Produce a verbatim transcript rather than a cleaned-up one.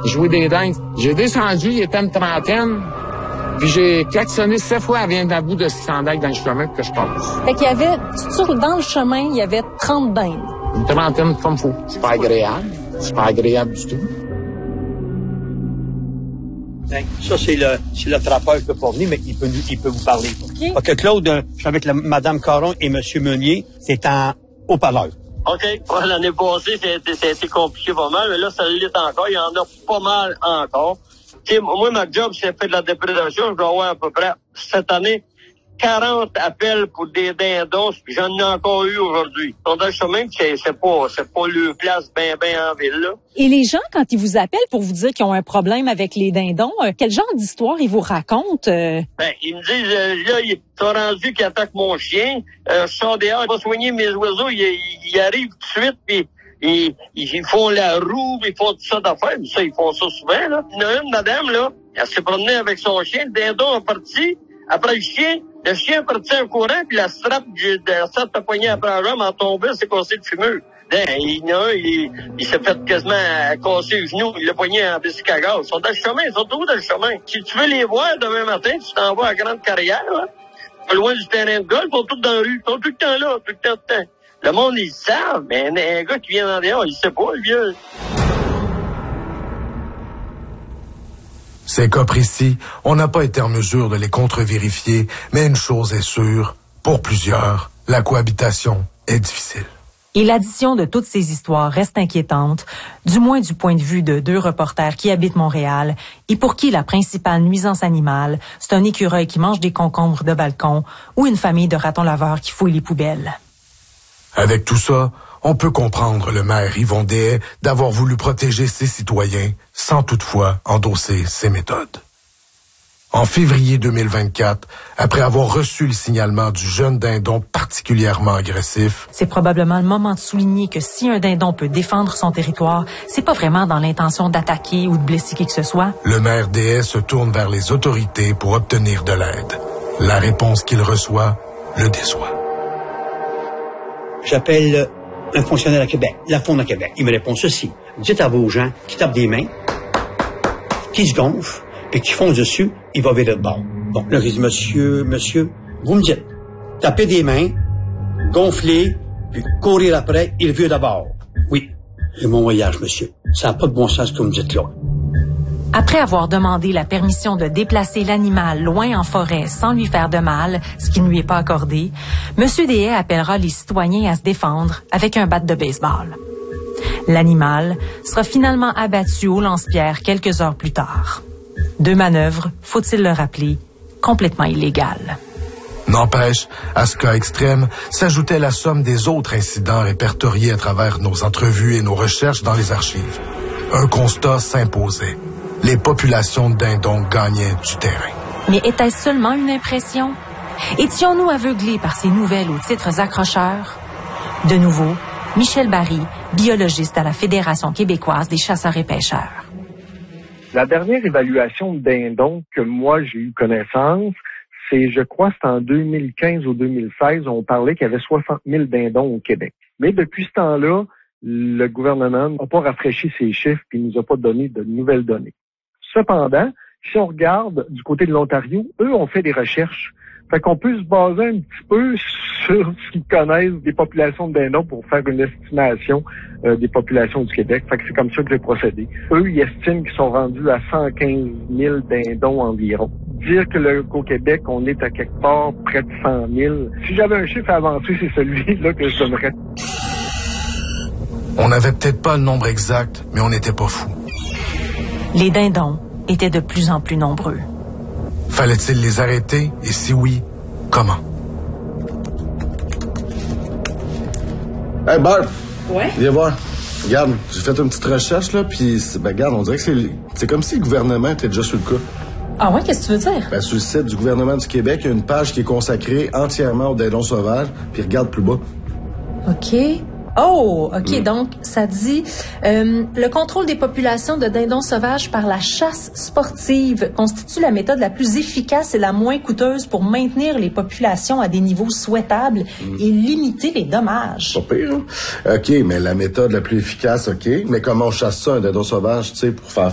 jouer des dindes. J'ai descendu, il était une trentaine, puis j'ai klaxonné sept fois à vient d'un bout de ce sandail dans le chemin pour que je passe. Fait qu'il y avait, sur, dans le chemin, il y avait trente dindes. Une trentaine comme fou. C'est pas agréable. C'est pas agréable du tout. Ça, c'est le, c'est le trappeur qui peut pas venir, mais il peut, il peut vous parler. Okay. OK, Claude, je suis avec la, Mme Caron et M. Meunier. C'est en haut-parleur. OK. Ouais, l'année passée, ça a, été, ça a été compliqué pas mal, mais là, ça l'est encore. Il y en a pas mal encore. T'sais, moi, ma job, c'est fait de la déprédation. Je dois avoir à peu près, cette année, quarante appels pour des dindons. J'en ai encore eu aujourd'hui. On a le chemin, c'est, c'est pas, c'est pas le place ben, ben en ville, là. Et les gens, quand ils vous appellent pour vous dire qu'ils ont un problème avec les dindons, euh, quel genre d'histoire ils vous racontent? Euh? Ben, ils me disent, euh, là, ils sont rendus qu'ils attaquent mon chien. Euh, je sors dehors, il va soigner mes oiseaux. Ils, ils arrivent tout de suite, puis ils, ils font la roue, ils font tout ça d'affaires. Ça, ils font ça souvent, là. Il y en a une, madame, là, elle s'est promenée avec son chien. Le dindon est parti. Après le chien, le chien est parti en courant, puis la strap, la strap a poigné après la jambe, en tombant, c'est cassé le fumeux. Il y en a un, il, il s'est fait quasiment casser le genou, il l'a poigné en bicycle à gaz. Ils sont dans le chemin, ils sont tous dans le chemin. Si tu veux les voir demain matin, tu t'en vas à Grande Carrière, là, pas loin du terrain de golf, ils sont tous dans la rue, ils sont tout le temps là, tout le temps, tout le temps. Le monde, ils le savent, mais un gars qui vient dans dehors, il sait pas, le vieux. Ces cas précis, on n'a pas été en mesure de les contre-vérifier, mais une chose est sûre, pour plusieurs, la cohabitation est difficile. Et l'addition de toutes ces histoires reste inquiétante, du moins du point de vue de deux reporters qui habitent Montréal et pour qui la principale nuisance animale, c'est un écureuil qui mange des concombres de balcon ou une famille de ratons laveurs qui fouillent les poubelles. Avec tout ça, on peut comprendre le maire Yvon Deshaies d'avoir voulu protéger ses citoyens sans toutefois endosser ses méthodes. En février deux mille vingt-quatre, après avoir reçu le signalement du jeune dindon particulièrement agressif, c'est probablement le moment de souligner que si un dindon peut défendre son territoire, c'est pas vraiment dans l'intention d'attaquer ou de blesser qui que ce soit. Le maire Deshaies se tourne vers les autorités pour obtenir de l'aide. La réponse qu'il reçoit le déçoit. J'appelle un fonctionnaire à Québec, la Fonde à Québec. Il me répond ceci. Dites à vos gens qui tapent des mains, qui se gonflent, et qui foncent dessus, il va virer de bord. Bon, là, j'ai dit, monsieur, monsieur, vous me dites, tapez des mains, gonfler, puis courir après, il vire de bord. Oui, c'est mon voyage, monsieur. Ça n'a pas de bon sens ce que vous me dites là. Après avoir demandé la permission de déplacer l'animal loin en forêt sans lui faire de mal, ce qui ne lui est pas accordé, M. Deshaies appellera les citoyens à se défendre avec un bat de baseball. L'animal sera finalement abattu au lance-pierre quelques heures plus tard. Deux manœuvres, faut-il le rappeler, complètement illégales. N'empêche, à ce cas extrême, s'ajoutait la somme des autres incidents répertoriés à travers nos entrevues et nos recherches dans les archives. Un constat s'imposait. Les populations de dindons gagnaient du terrain. Mais était-ce seulement une impression? Étions-nous aveuglés par ces nouvelles aux titres accrocheurs? De nouveau, Michel Barry, biologiste à la Fédération québécoise des chasseurs et pêcheurs. La dernière évaluation de dindons que moi j'ai eu connaissance, c'est, je crois, c'est en deux mille quinze ou deux mille seize, on parlait qu'il y avait soixante mille dindons au Québec. Mais depuis ce temps-là, le gouvernement n'a pas rafraîchi ses chiffres et ne nous a pas donné de nouvelles données. Cependant, si on regarde du côté de l'Ontario, eux ont fait des recherches. Fait qu'on peut se baser un petit peu sur ce qu'ils connaissent des populations de dindons pour faire une estimation euh, des populations du Québec. Fait que c'est comme ça que j'ai procédé. Eux, ils estiment qu'ils sont rendus à cent quinze mille dindons environ. Dire que le, qu'au Québec, on est à quelque part près de cent mille. Si j'avais un chiffre à avancer, c'est celui-là que je donnerais. On n'avait peut-être pas le nombre exact, mais on n'était pas fous. Les dindons étaient de plus en plus nombreux. Fallait-il les arrêter? Et si oui, comment? Hey, Barb! Ouais? Viens voir. Regarde, j'ai fait une petite recherche, là, puis ben, regarde, on dirait que c'est, c'est comme si le gouvernement était déjà sur le coup. Ah ouais, qu'est-ce que tu veux dire? Ben, sur le site du gouvernement du Québec, il y a une page qui est consacrée entièrement aux dindons sauvages, puis regarde plus bas. OK. Oh, OK. Mm. Donc, ça dit euh, le contrôle des populations de dindons sauvages par la chasse sportive constitue la méthode la plus efficace et la moins coûteuse pour maintenir les populations à des niveaux souhaitables mm. et limiter les dommages. Pas pire, hein? OK, mais la méthode la plus efficace, OK. Mais comment on chasse ça, un dindon sauvage, tu sais, pour faire